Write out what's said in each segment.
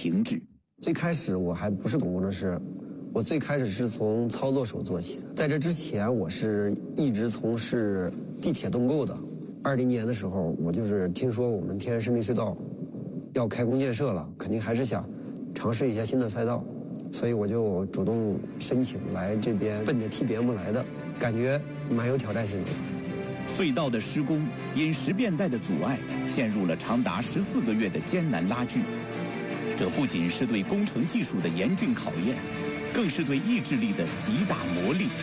停滞。 最开始我还不是工程师，我最开始是从操作手做起的。在这之前，我是一直从事地铁动构的。2020年的时候，我就是听说我们天安生命隧道要开工建设了，肯定还是想尝试一下新的赛道，所以我就主动申请来这边，奔着 TBM 来的，感觉蛮有挑战性的。 隧道的施工因时变带的阻碍，陷入了长达14个月的艰难拉锯。这不仅是对工程技术的严峻考验，更是对意志力的极大磨砺。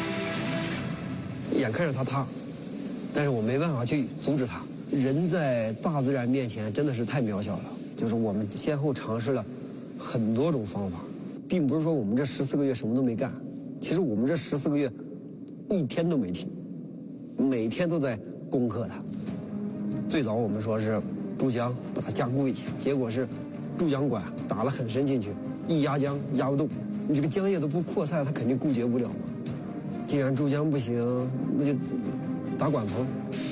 眼看着它塌，但是我没办法去阻止它。人在大自然面前真的是太渺小了。就是我们先后尝试了很多种方法，并不是说我们这14个月什么都没干。其实我们这14个月一天都没停，每天都在攻克它。最早我们说是注浆把它加固一下，结果是注浆管打了很深进去，一压浆压不动，你这个浆液都不扩散，它肯定固结不了嘛。既然注浆不行，那就打管棚，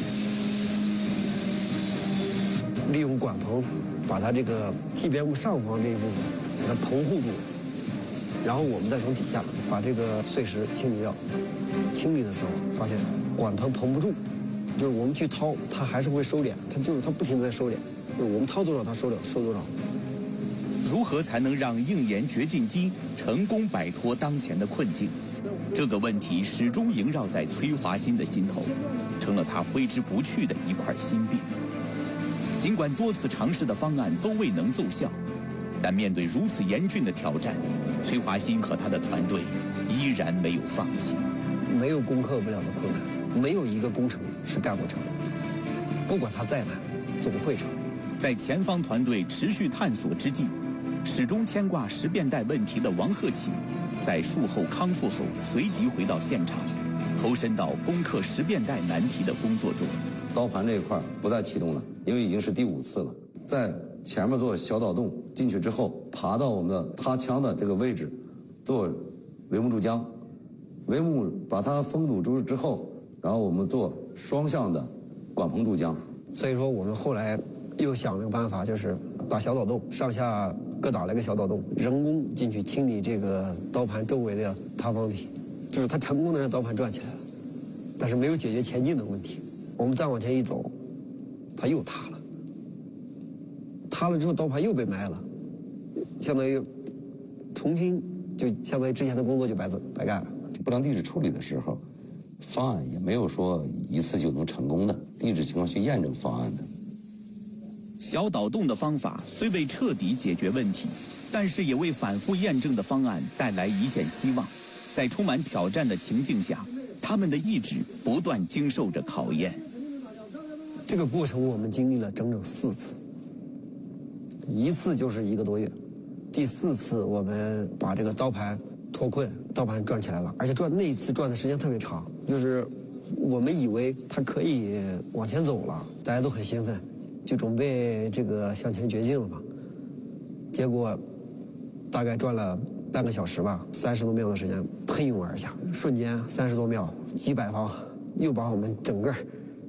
利用管棚把它这个 TBM 上方这一部分给它棚护住，然后我们再从底下把这个碎石清理掉。清理的时候发现管棚棚不住，就是我们去掏，它还是会收敛，它不停地在收敛，就是我们掏多少它收多少。 如何才能让硬岩掘进机成功摆脱当前的困境？这个问题始终萦绕在崔华新的心头，成了他挥之不去的一块心病。尽管多次尝试的方案都未能奏效，但面对如此严峻的挑战，崔华新和他的团队依然没有放弃。 没有攻克不了的困难，没有一个工程是干不成的，不管它再难，总会成。 在前方团队持续探索之际，始终牵挂时变带问题的王鹤启，在术后康复后随即回到现场，投身到攻克时变带难题的工作中。 刀盘这一块不再启动了，因为已经是第5次了。在前面做小导洞进去之后，爬到我们的塌腔的这个位置，做帷幕注浆，帷幕把它封堵住之后，然后我们做双向的管棚注浆。 所以说我们后来又想了个办法，就是打小导洞，上下各打了一个小导洞，人工进去清理这个刀盘周围的塌方体，就是它成功的让刀盘转起来了，但是没有解决前进的问题。我们再往前一走，它又塌了，塌了之后刀盘又被埋了，相当于重新就相当于之前的工作就白干了。 不良地质处理的时候，方案也没有说一次就能成功的，地质情况去验证方案的。 小导洞的方法虽未彻底解决问题，但是也为反复验证的方案带来一线希望。在充满挑战的情境下，他们的意志不断经受着考验。 这个过程我们经历了整整4次，一次就是1个多月，第4次我们把这个刀盘脱困，刀盘转起来了，而且那一次转的时间特别长，就是我们以为它可以往前走了，大家都很兴奋，就准备这个向前掘进了嘛。结果大概转了半个小时吧，30多秒的时间喷涌而下，瞬间30多秒，几百方又把我们整个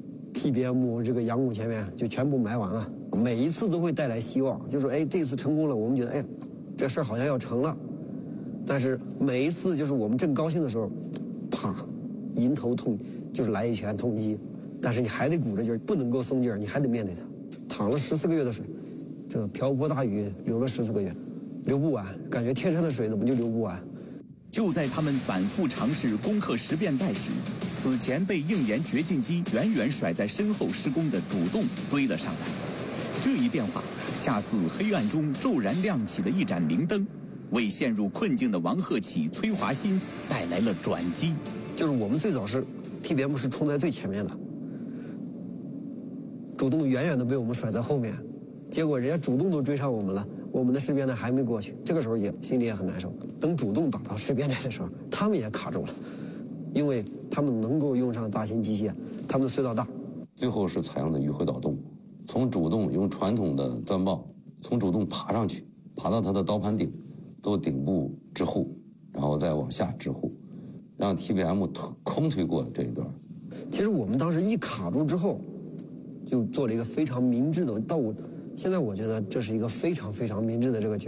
TBM 这个阳谷前面就全部埋完了。每一次都会带来希望，就说这次成功了，我们觉得这事儿好像要成了。但是每一次就是我们正高兴的时候，啪，迎头痛，就是来一拳痛击。但是你还得鼓着劲儿，不能够松劲儿，你还得面对它。淌了14个月的水，这个瓢泼大雨流了14个月，流不完，感觉天上的水怎么就流不完？ 就在他们反复尝试攻克时变带时，此前被硬岩掘进机远远甩在身后施工的主洞追了上来。这一变化恰似黑暗中骤然亮起的一盏明灯，为陷入困境的王鹤启、崔华新带来了转机。 就是我们最早是 TBM 是冲在最前面的，主洞远远的被我们甩在后面，结果人家主洞都追上我们了，我们的时变带还没过去，这个时候心里也很难受。等主洞打到时变带的时候，他们也卡住了，因为他们能够用上大型机械，他们的隧道大。 最后是采用的迂回导洞，从主洞用传统的钻刨从主洞爬上去，爬到它的刀盘顶，做顶部支护，然后再往下支护，让 TBM 空推过这一段。 其实我们当时一卡住之后，就做了一个非常明智的，现在我觉得这是一个非常非常明智的这个决定。